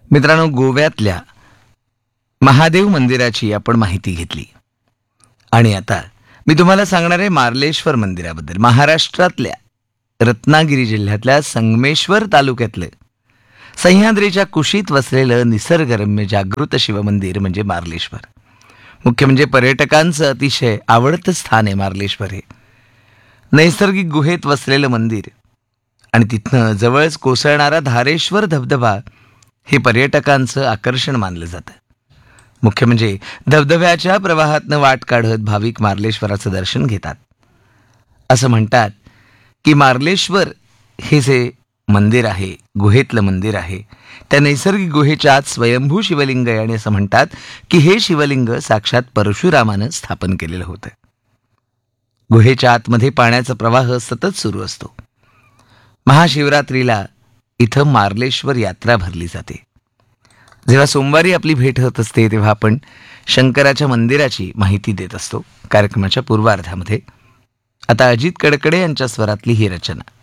मित्रांनो, गोव्यातल्या महादेव मंदिराची आपण माहिती घेतली आणि आता मी तुम्हाला सांगणार आहे मार्लेश्वर मंदिराबद्दल. महाराष्ट्रातल्या रत्नागिरी जिल्ह्यातल्या संगमेश्वर तालुक्यातलं सह्याद्रीच्या कुशीत वसलेलं निसर्गरम्य जागृत शिवमंदिर म्हणजे मार्लेश्वर. मुख्य म्हणजे पर्यटकांचं अतिशय आवडतं स्थान आहे मार्लेश्वर हे. नैसर्गिक गुहेत वसलेलं मंदिर आणि तिथनं जवळच कोसळणारा धारेश्वर धबधबा हे पर्यटकांचं आकर्षण मानलं जातं. मुख्य म्हणजे धबधब्याच्या प्रवाहातनं वाट काढत भाविक मार्लेश्वराचं दर्शन घेतात. असं म्हणतात की मार्लेश्वर हे जे मंदिर आहे, गुहेतलं मंदिर आहे, त्या नैसर्गिक गुहेच्या आत स्वयंभू शिवलिंग आहे आणि असं म्हणतात की हे शिवलिंग साक्षात परशुरामानं स्थापन केलेलं होतं. गुहेच्या आतमध्ये पाण्याचा प्रवाह सतत सुरू असतो. महाशिवरात्रीला इथं मार्लेश्वर यात्रा भरली जाते. जेव्हा सोमवारी आपली भेट होत असते तेव्हा आपण शंकराच्या मंदिराची माहिती देत असतो कार्यक्रमाच्या पूर्वार्धामध्ये. आता अजित कडकडे यांच्या स्वरातली ही रचना.